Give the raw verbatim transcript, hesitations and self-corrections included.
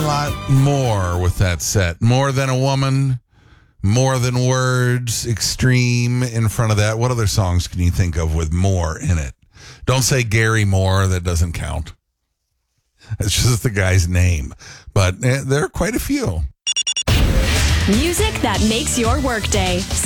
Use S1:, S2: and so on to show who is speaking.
S1: lot more with that set. More Than a Woman, More Than Words, Extreme in front of that. What other songs can you think of with more in it? Don't say Gary Moore. That doesn't count. It's just the guy's name. But eh, there are quite a few.
S2: Music that makes your workday.